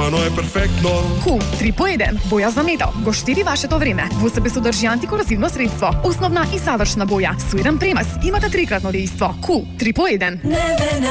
Ама но е перфектно. Кул 3 по 1. Боја за метал. Го штиди вашето време. Во себе содржи антикорозивно средство. Основна и завршна боја. Со еден премас имате трикратно дејство. Кул 3 по 1.